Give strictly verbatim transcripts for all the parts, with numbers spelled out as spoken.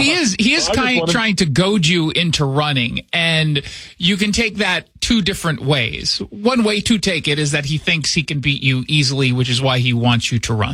he is he is so kind of wanna... trying to goad you into running, and you can take that two different ways. One way to take it is that he thinks he can beat you easily, which is why he wants you to run.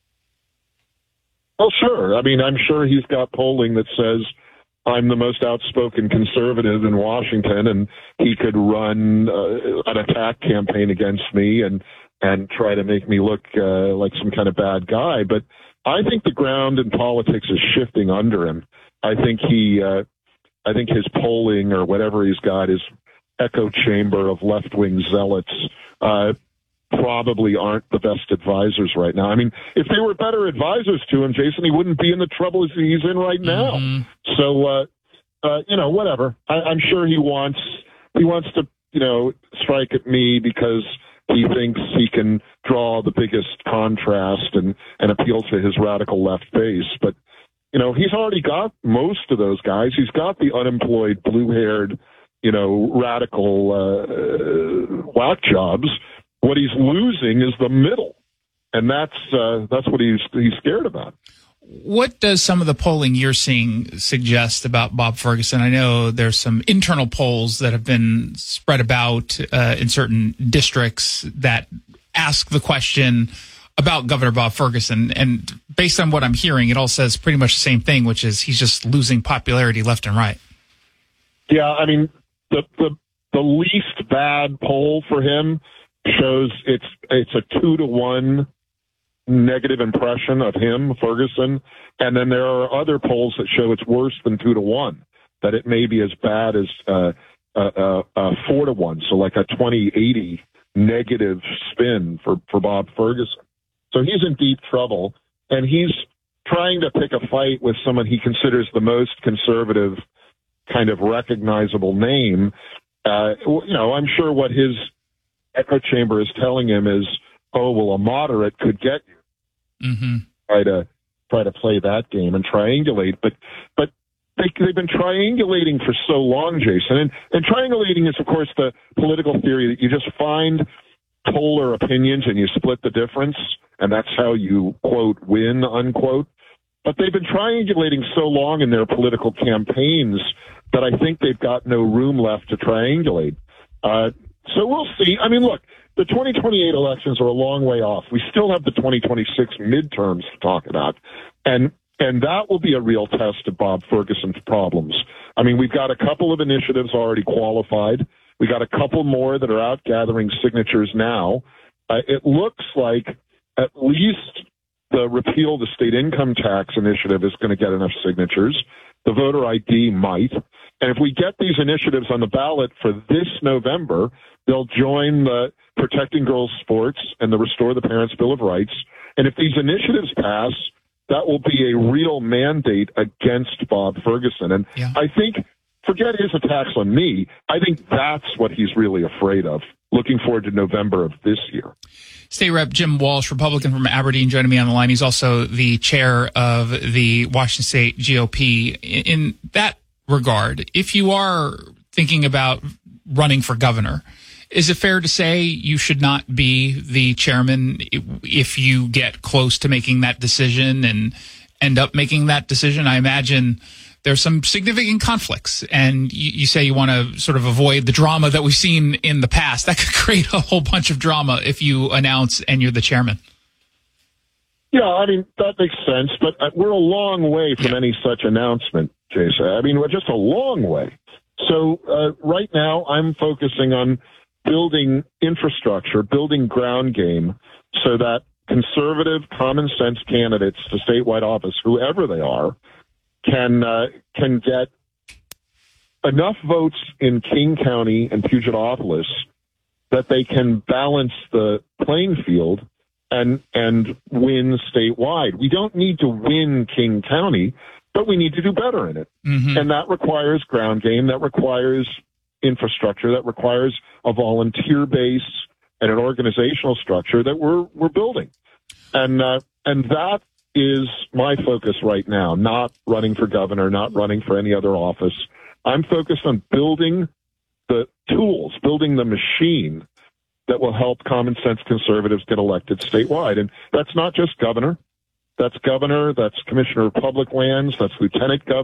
Well, sure. I mean, I'm sure he's got polling that says I'm the most outspoken conservative in Washington, and he could run uh, an attack campaign against me and and try to make me look uh, like some kind of bad guy. But I think the ground in politics is shifting under him. I think he, uh, I think his polling or whatever he's got, his echo chamber of left-wing zealots, uh, probably aren't the best advisors right now. I mean, if they were better advisors to him, Jason, he wouldn't be in the trouble he's in right now. Mm-hmm. So, uh, uh, you know, whatever. I, I'm sure he wants he wants to, you know, strike at me because he thinks he can draw the biggest contrast and, and appeal to his radical left base. But, you know, he's already got most of those guys. He's got the unemployed, blue-haired, you know, radical uh, whack jobs. What he's losing is the middle, and that's uh, that's what he's he's scared about. What does some of the polling you're seeing suggest about Bob Ferguson? I know there's some internal polls that have been spread about uh, in certain districts that ask the question about Governor Bob Ferguson, and based on what I'm hearing, it all says pretty much the same thing, which is he's just losing popularity left and right. Yeah, I mean, the the, the least bad poll for him shows it's it's a two to one negative impression of him, Ferguson, and then there are other polls that show it's worse than two to one, that it may be as bad as uh, uh, uh, uh, four to one, so like a twenty eighty negative spin for, for Bob Ferguson. So he's in deep trouble, and he's trying to pick a fight with someone he considers the most conservative, kind of recognizable name. Uh, you know, I'm sure what his echo chamber is telling him is, oh, well, a moderate could get you. Mm-hmm. Try to try to play that game and triangulate, but but they, they've been triangulating for so long, Jason. And, and triangulating is, of course, the political theory that you just find polar opinions and you split the difference, and that's how you, quote, win, unquote. But they've been triangulating so long in their political campaigns that I think they've got no room left to triangulate. Uh, So we'll see. I mean, look, the twenty twenty-eight elections are a long way off. We still have the twenty twenty-six midterms to talk about. And and that will be a real test of Bob Ferguson's problems. I mean, we've got a couple of initiatives already qualified. We got a couple more that are out gathering signatures now. Uh, it looks like at least the repeal the state income tax initiative is going to get enough signatures. The voter I D might. And if we get these initiatives on the ballot for this November, they'll join the Protecting Girls Sports and the Restore the Parents' Bill of Rights. And if these initiatives pass, that will be a real mandate against Bob Ferguson. And yeah. I think, forget his attacks on me, I think that's what he's really afraid of. Looking forward to November of this year. State Rep Jim Walsh, Republican from Aberdeen, joining me on the line. He's also the chair of the Washington State G O P. In that regard, if you are thinking about running for governor, is it fair to say you should not be the chairman if you get close to making that decision and end up making that decision? I imagine there's some significant conflicts, and you, you say you want to sort of avoid the drama that we've seen in the past. That could create a whole bunch of drama if you announce and you're the chairman. Yeah, I mean, that makes sense, but we're a long way from yeah. any such announcement, Jason. I mean, we're just a long way. So uh, right now I'm focusing on building infrastructure, building ground game so that conservative, common sense candidates to statewide office, whoever they are, can uh, can get enough votes in King County and Puget Awpolis that they can balance the playing field and and win statewide. We don't need to win King County, but we need to do better in it. Mm-hmm. And that requires ground game, that requires infrastructure, that requires a volunteer base and an organizational structure that we're we're building. And uh, and that is my focus right now, not running for governor, not running for any other office. I'm focused on building the tools, building the machine that will help common sense conservatives get elected statewide. And that's not just governor. That's governor, that's commissioner of public lands, that's lieutenant governor.